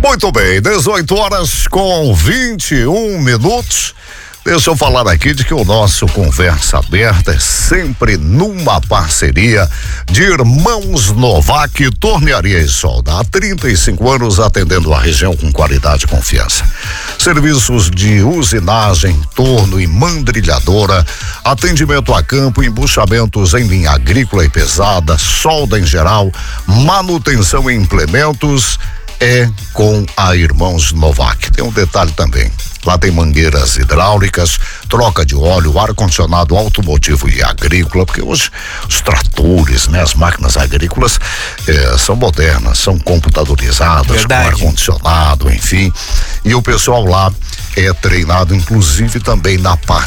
Muito bem, 18 horas com 21 minutos. Deixa eu falar aqui de que o nosso Conversa Aberta é sempre numa parceria de Irmãos Novak, Tornearia e Solda. Há 35 anos atendendo a região com qualidade e confiança. Serviços de usinagem, torno e mandrilhadora, atendimento a campo, embuchamentos em linha agrícola e pesada, solda em geral, manutenção em implementos, é com a Irmãos Novak. Tem um detalhe também. Lá tem mangueiras hidráulicas, troca de óleo, ar-condicionado automotivo e agrícola, porque hoje os tratores, né, as máquinas agrícolas são modernas, são computadorizadas, com ar-condicionado, enfim. E o pessoal lá é treinado, inclusive também na parte